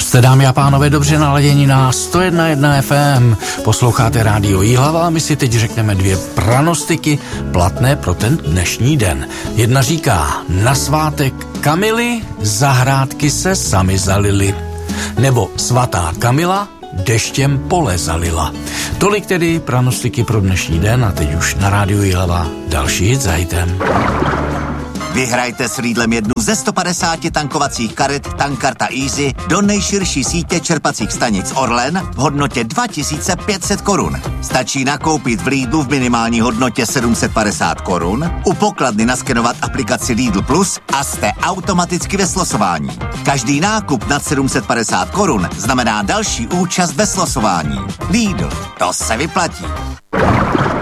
Jste, dámy a pánové, dobře naladěni na 101.1 FM. Posloucháte rádio Jihlava a my si teď řekneme dvě pranostiky platné pro ten dnešní den. Jedna říká: na svátek Kamily zahrádky se sami zalily. Nebo svatá Kamila deštěm pole zalila. Tolik tedy pranostiky pro dnešní den a teď už na rádiu Jihlava další hit za hitem. Vyhrajte s Riedlem jednu ze 150 tankovacích karet Tankkarta Easy do nejširší sítě čerpacích stanic Orlen v hodnotě 2500 korun. Stačí nakoupit v Lidlu v minimální hodnotě 750 korun, u pokladny naskenovat aplikaci Lidl Plus a jste automaticky ve slosování. Každý nákup nad 750 korun znamená další účast ve slosování. Lidl, to se vyplatí.